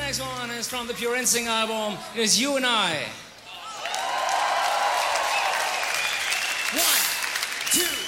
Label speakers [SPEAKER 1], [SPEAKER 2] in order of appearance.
[SPEAKER 1] next one is from the Pure Instinct album. It is You and I. 1, 2.